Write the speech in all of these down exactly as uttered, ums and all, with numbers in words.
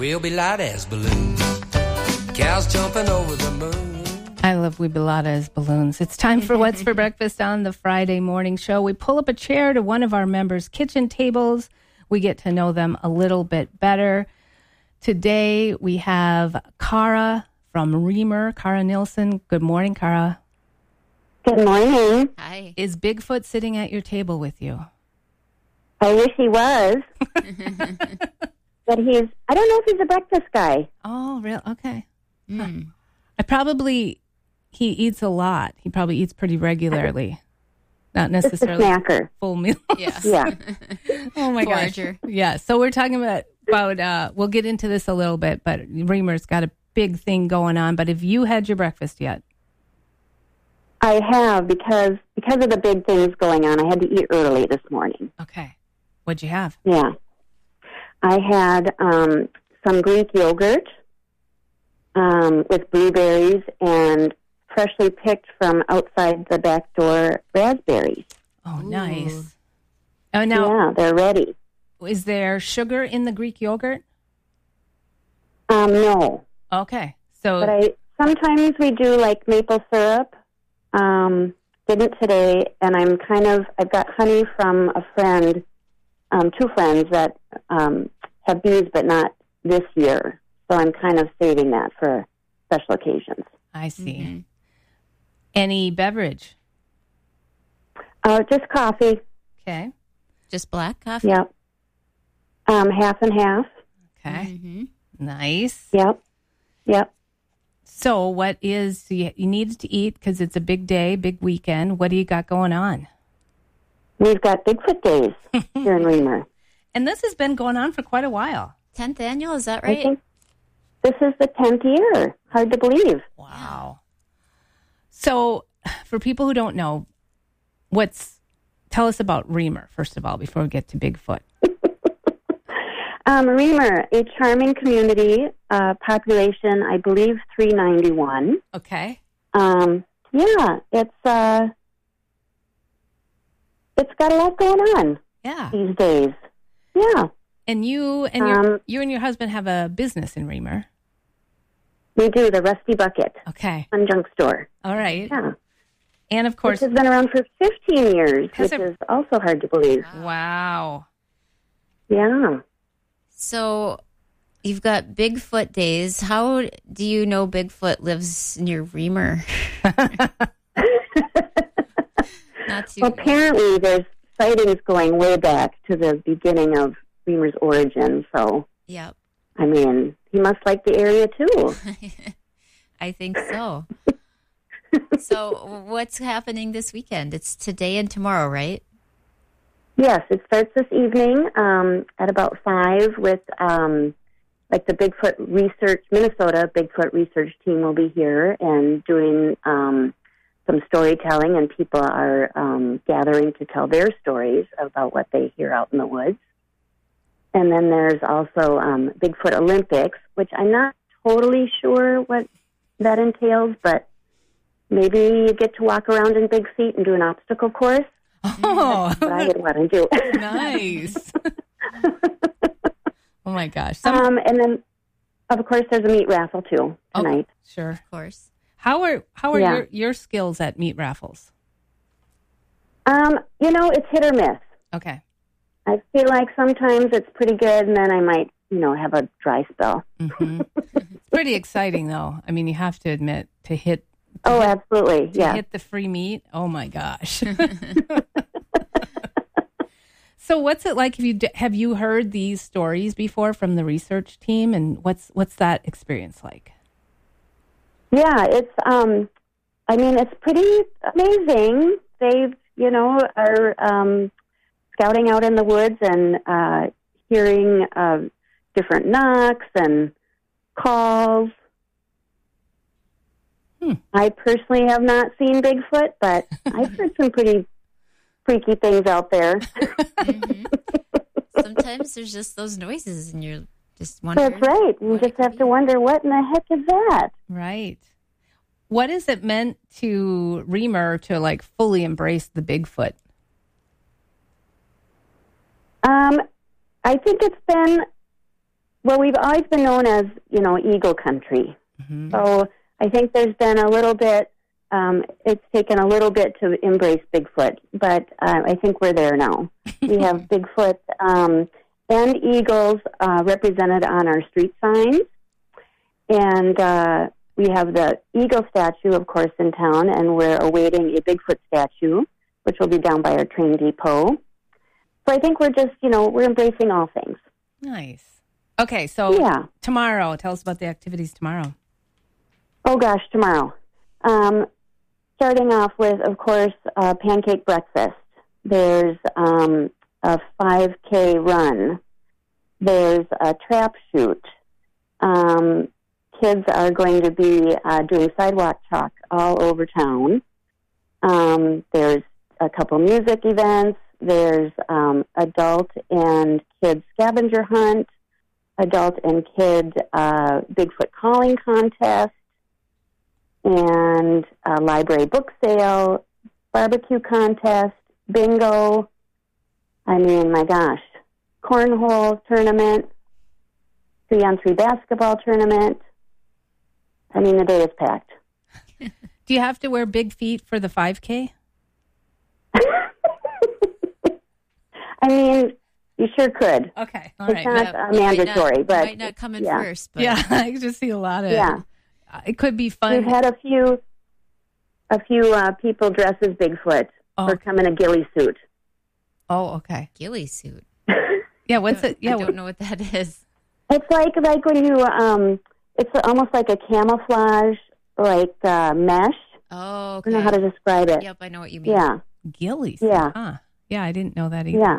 We'll be light as balloons. Cows jumping over the moon. I love We Be Loud as Balloons. It's time for What's for Breakfast on the Friday morning show. We pull up a chair to one of our members' kitchen tables. We get to know them a little bit better. Today we have Cara from Reamer, Cara Nielsen. Good morning, Cara. Good morning. Hi. Is Bigfoot sitting at your table with you? I wish he was. But he's, I don't know if he's a breakfast guy. Oh, real? Okay. Mm. Huh. I probably, he eats a lot. He probably eats pretty regularly. Not Just a necessarily snacker. full meal. Yeah. Yeah. Oh my Forager. gosh. Yeah. So we're talking about, about uh, we'll get into this a little bit, but Reamer's got a big thing going on. But have you had your breakfast yet? I have, because because of the big things going on, I had to eat early this morning. Okay. What'd you have? Yeah. I had um, some Greek yogurt um, with blueberries and freshly picked from outside the back door raspberries. Oh, Ooh. nice. Oh, now, Yeah, they're ready. is there sugar in the Greek yogurt? Um, no, Okay. So, but I sometimes we do like maple syrup. Um, didn't today, and I'm kind of I've got honey from a friend, um, two friends that um, have bees, but not this year. So I'm kind of saving that for special occasions. I see. Mm-hmm. Any beverage? Uh, just coffee. Okay. Just black coffee? Yep. Um, half and half. Okay. Mm-hmm. Nice. Yep. Yep. So what is, you, you need to eat because it's a big day, big weekend. What do you got going on? We've got Bigfoot days here in Reamer. And this has been going on for quite a while. tenth annual, is that I right? think this is the tenth year. Hard to believe. Wow. So for people who don't know, what's, tell us about Reamer, first of all, before we get to Bigfoot. Um, Reamer, a charming community, uh, population, I believe, three ninety-one. Okay. Um, yeah, it's uh, it's got a lot going on Yeah. these days. Yeah, And you and your Um, you and your husband have a business in Reamer. we do the Rusty Bucket Okay. Fun Junk Store. All right. Yeah, And of which course, has been around for fifteen years, Has which it- is also hard to believe. wow. Yeah. So you've got Bigfoot days. How do you know Bigfoot lives near Reamer? Not too. Well, apparently there's sightings going way back to the beginning of Reamer's origin. So, Yep. I mean, he must like the area too. I think so. So what's happening this weekend? It's today and tomorrow, right? Yes, it starts this evening um, at about five with um, like the Bigfoot Research, Minnesota Bigfoot Research team will be here and doing um, some storytelling, and people are um, gathering to tell their stories about what they hear out in the woods. And then there's also um, Bigfoot Olympics, which I'm not totally sure what that entails, but maybe you get to walk around in Big Feet and do an obstacle course. Oh, But I would want to do. nice. Oh my gosh. Some, Um, and then, of course, there's a meat raffle too oh, tonight. sure. Of course. How are how are Yeah. your, your skills at meat raffles? Um, you know, it's hit or miss. Okay. I feel like sometimes it's pretty good, and then I might, you know, have a dry spell. hmm It's pretty exciting, though. I mean, you have to admit to hit Oh, absolutely, to yeah. hit the free meat. Oh my gosh. So, what's it like? Have you have you heard these stories before from the research team, and what's what's that experience like? Yeah, it's. Um, I mean, it's pretty amazing. They, you know, are um, scouting out in the woods and uh, hearing uh, different knocks and calls. Hmm. I personally have not seen Bigfoot, but I've heard some pretty freaky things out there. Mm-hmm. Sometimes there's just those noises, and you're just wondering. That's right. You what just it could have to be. wonder, what in the heck is that? Right. What is it meant to Reamer to like fully embrace the Bigfoot? Um, I think it's been well, we've always been known as, you know, Eagle Country. Mm-hmm. So I think there's been a little bit, um, it's taken a little bit to embrace Bigfoot, but uh, I think we're there now. We have Bigfoot um, and eagles uh, represented on our street signs. And uh, we have the eagle statue, of course, in town, and we're awaiting a Bigfoot statue, which will be down by our train depot. So I think we're just, you know, we're embracing all things. Nice. Okay, so Yeah. tomorrow, tell us about the activities tomorrow. Oh, gosh, tomorrow. Um, starting off with, of course, uh, pancake breakfast. There's um, a five K run. There's a trap shoot. Um, kids are going to be uh, doing sidewalk chalk all over town. Um, there's a couple music events. There's um, adult and kid scavenger hunt, adult and kid uh, Bigfoot calling contest, and a library book sale, barbecue contest, bingo. I mean, my gosh, cornhole tournament, three-on-three basketball tournament. I mean, the day is packed. Do you have to wear big feet for the five K? I mean, you sure could. Okay, all It's right. not Yeah, uh, you might mandatory, not, but you might not come in yeah. first. But Yeah, I just see a lot of. Yeah. uh, It could be We've fun. had a few, a few uh, people dressed as Bigfoot Oh. or come in a ghillie suit. Oh, okay. ghillie suit. Yeah, what's I it? Yeah, I don't know what that is. It's like like when you um, it's almost like a camouflage, like uh, mesh. Oh, I okay. don't know how to describe it. Yep, I know what you mean. Yeah, Gillies. Yeah. Huh. Yeah, I didn't know that either. yeah.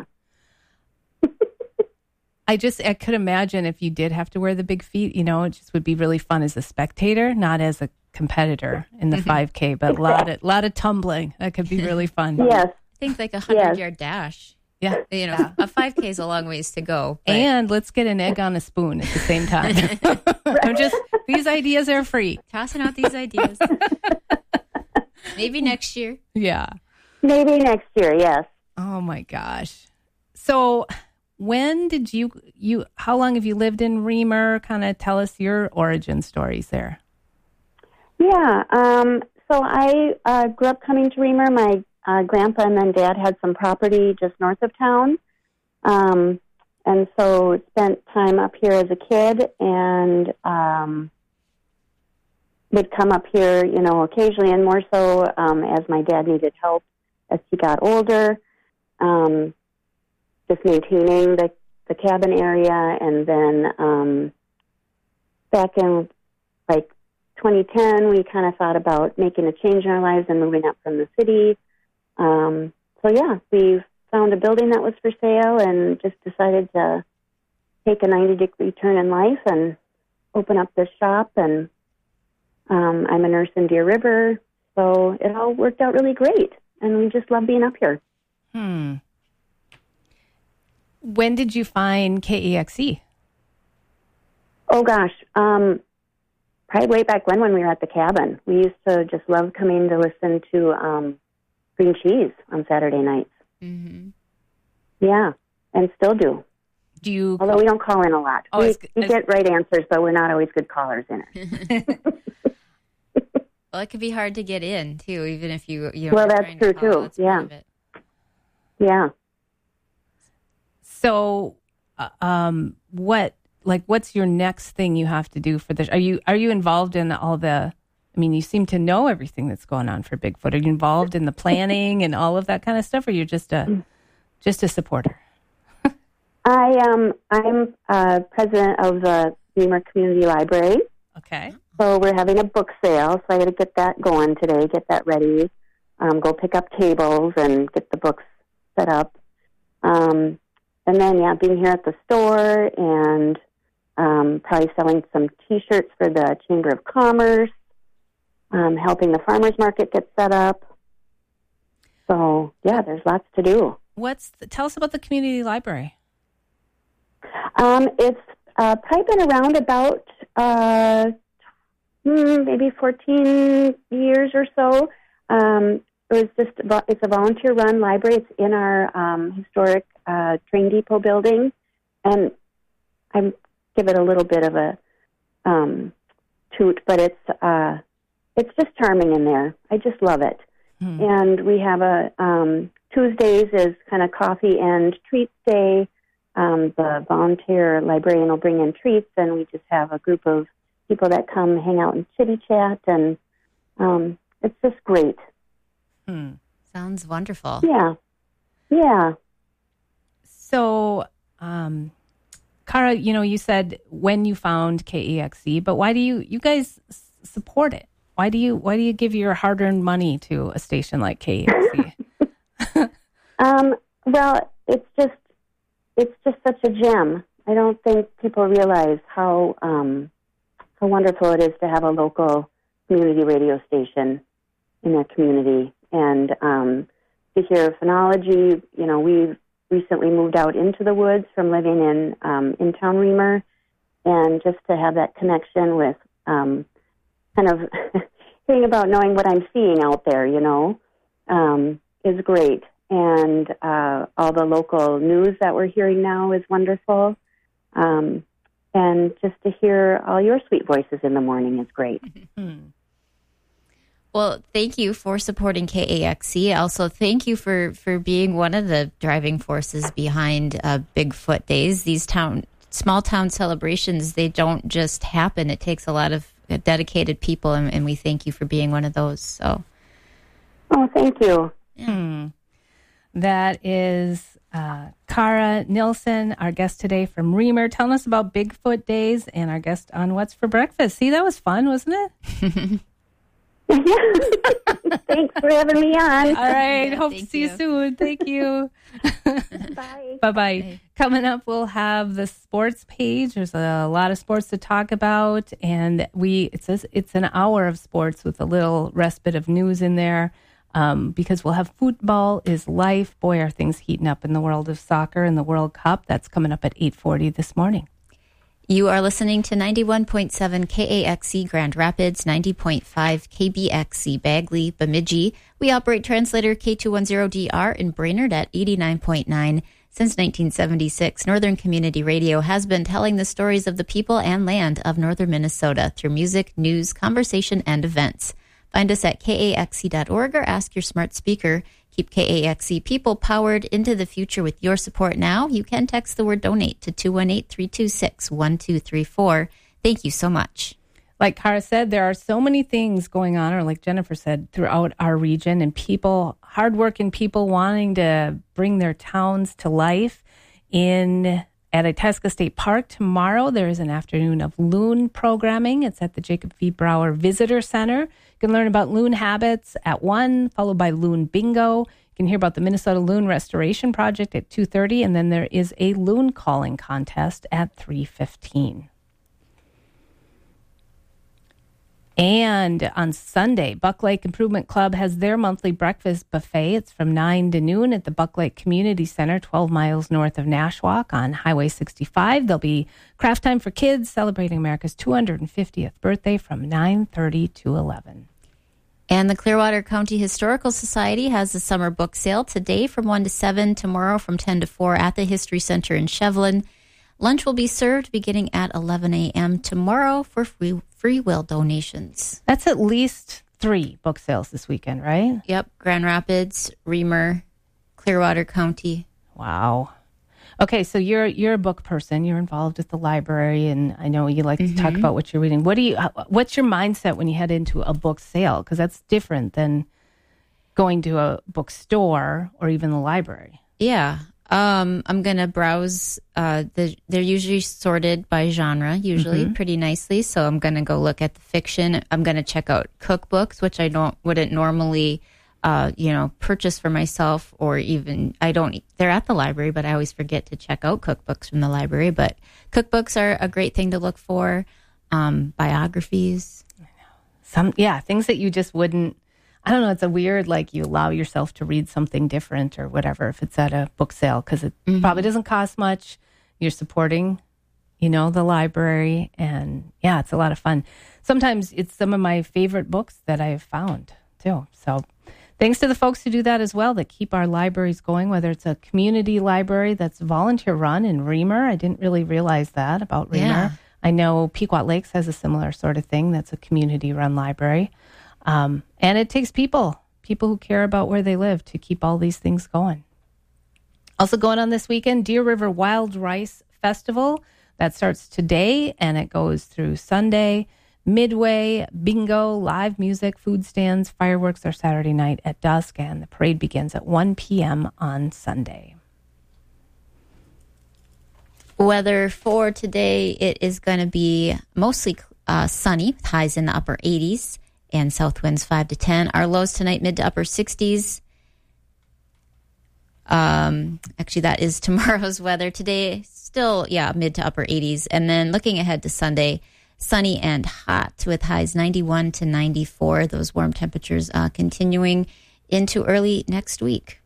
I just I could imagine if you did have to wear the big feet, you know, it just would be really fun as a spectator, not as a competitor in the five K, but a lot of lot of tumbling. That could be really fun. Yes, I think like a Yes. hundred-yard dash. Yeah. You know, a five K is a long ways to go. but- And let's get an egg on a spoon at the same time. I'm just these ideas are free. tossing out these ideas. Maybe next year. Yeah. maybe next year. Yes. Oh my gosh. So when did you you how long have you lived in Reamer? Kind of tell us your origin stories there. Yeah. Um, so I uh, grew up coming to Reamer. My uh, grandpa and then dad had some property just north of town. Um, and so spent time up here as a kid and um, would come up here, you know, occasionally and more so um, as my dad needed help as he got older, um, just maintaining the, the cabin area. And then um, back in like twenty ten, we kind of thought about making a change in our lives and moving up from the city. Um, so, yeah, we found a building that was for sale and just decided to take a ninety-degree turn in life and open up this shop. And um, I'm a nurse in Deer River, so it all worked out really great. And we just love being up here. Hmm. When did you find K E X E? Oh, gosh. Um, probably way back when, when we were at the cabin. We used to just love coming to listen to um, Green Cheese on Saturday nights. Mm-hmm. Yeah, and still do. Do you Although we don't call in a lot. Oh, we it's- we it's- get right answers, but we're not always good callers in it. Well, it can be hard to get in too, even if you you know. Well, are that's trying to true, call, too. that's part Yeah. of it. Yeah. So, uh, um, what like what's your next thing you have to do for this? Are you are you involved in all the? I mean, you seem to know everything that's going on for Bigfoot. Are you involved in the planning and all of that kind of stuff, or you're just a just a supporter? I um I'm uh, president of the Reamer Community Library, Okay. so we're having a book sale. So I got to get that going today, get that ready, um, go pick up tables and get the books set up, um, and then yeah, being here at the store and um, probably selling some T-shirts for the Chamber of Commerce, um, helping the farmers market get set up. So yeah, there's lots to do. What's the, tell us about the community library? Um, it's uh, probably been around about uh, hmm, maybe fourteen years or so. Um, it was just it's a volunteer-run library. It's in our um, historic uh, train depot building, and I'm give it a little bit of a um, toot, but it's uh, it's just charming in there. I just love it. Hmm. And we have a um, Tuesdays is kind of coffee and treats day. Um, the volunteer librarian will bring in treats, and we just have a group of people that come hang out and chitty chat, and um, it's just great. Hmm. Sounds wonderful. Yeah, yeah. So, um, Cara, you know, you said when you found K A X C, but why do you you guys s- support it? Why do you why do you give your hard-earned money to a station like K A X C? um, well, it's just it's just such a gem. I don't think people realize how um, how wonderful it is to have a local community radio station in their community, and um, to hear phonology. You know, we've recently moved out into the woods from living in um, in town Reamer, and just to have that connection with um, kind of hearing about knowing what I'm seeing out there, you know, um, is great. And uh, all the local news that we're hearing now is wonderful. Um, and just to hear all your sweet voices in the morning is great. Hmm. Well, thank you for supporting K A X C. Also, thank you for, for being one of the driving forces behind uh, Bigfoot Days. These town small town celebrations, they don't just happen. It takes a lot of dedicated people, and, and we thank you for being one of those. So, oh, thank you. Yeah. Hmm. That is uh, Cara Nilsson, our guest today from Reamer, telling us about Bigfoot Days, and our guest on What's for Breakfast. See, that was fun, wasn't it? Thanks for having me on. All right. Yeah, hope to see you. you soon. Thank you. Bye. Bye-bye. Bye. Coming up, we'll have the sports page. There's a lot of sports to talk about, and we it's a, it's an hour of sports with a little respite of news in there. Um, because we'll have Football is Life. Boy, are things heating up in the world of soccer and the World Cup. That's coming up at eight forty this morning. You are listening to ninety-one point seven K A X C Grand Rapids, ninety point five K B X C Bagley, Bemidji. We operate translator K two ten D R in Brainerd at eighty-nine point nine. Since nineteen seventy-six, Northern Community Radio has been telling the stories of the people and land of northern Minnesota through music, news, conversation, and events. Find us at K A X C dot org or ask your smart speaker. Keep K A X C people powered into the future with your support now. You can text the word donate to two one eight, three two six, one two three four. Thank you so much. Like Cara said, there are so many things going on, or like Jennifer said, throughout our region, and people, hardworking people wanting to bring their towns to life. In At Itasca State Park tomorrow, there is an afternoon of loon programming. It's at the Jacob V. Brower Visitor Center. You can learn about loon habits at one, followed by loon bingo. You can hear about the Minnesota Loon Restoration Project at two thirty, and then there is a loon calling contest at three fifteen. And on Sunday, Buck Lake Improvement Club has their monthly breakfast buffet. It's from nine to noon at the Buck Lake Community Center, twelve miles north of Nashwauk on Highway sixty-five. There'll be craft time for kids celebrating America's two hundred fiftieth birthday from nine thirty to eleven. And the Clearwater County Historical Society has a summer book sale today from one to seven, tomorrow from ten to four at the History Center in Shevlin. Lunch will be served beginning at eleven a.m. tomorrow for free, free will donations. That's at least three book sales this weekend, right? Yep, Grand Rapids, Reamer, Clearwater County. Wow. Okay, so you're you're a book person. You're involved with the library, and I know you like Mm-hmm. to talk about what you're reading. What do you? What's your mindset when you head into a book sale? Because that's different than going to a bookstore or even the library. Yeah. Um, I'm going to browse. Uh, the, they're usually sorted by genre, usually Mhm. pretty nicely. So I'm going to go look at the fiction. I'm going to check out cookbooks, which I don't wouldn't normally, uh, you know, purchase for myself, or even I don't. They're at the library, but I always forget to check out cookbooks from the library. But cookbooks are a great thing to look for. Um, biographies. Some yeah, things that you just wouldn't. I don't know. It's a weird, like, you allow yourself to read something different or whatever if it's at a book sale, because it Mm-hmm. probably doesn't cost much. You're supporting, you know, the library. And yeah, it's a lot of fun. Sometimes it's some of my favorite books that I've found too. So Thanks to the folks who do that as well, that keep our libraries going, whether it's a community library that's volunteer run in Reamer. I didn't really realize that about Reamer. Yeah. I know Pequot Lakes has a similar sort of thing that's a community run library. Um, and it takes people, people who care about where they live to keep all these things going. Also going on this weekend, Deer River Wild Rice Festival. That starts today and it goes through Sunday. Midway, bingo, live music, food stands, fireworks are Saturday night at dusk, and the parade begins at one p.m. on Sunday. Weather for today, it is going to be mostly uh, sunny, with highs in the upper eighties and south winds five to ten. Our lows tonight, mid to upper sixties. Um, actually, that is tomorrow's weather. Today, still, yeah, mid to upper eighties. And then looking ahead to Sunday, sunny and hot with highs ninety-one to ninety-four. Those warm temperatures uh, continuing into early next week.